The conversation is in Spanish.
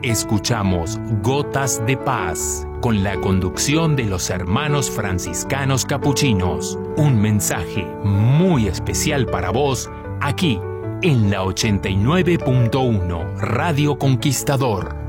Escuchamos Gotas de Paz, con la conducción de los hermanos franciscanos capuchinos. Un mensaje muy especial para vos, aquí, en la 89.1 Radio Conquistador.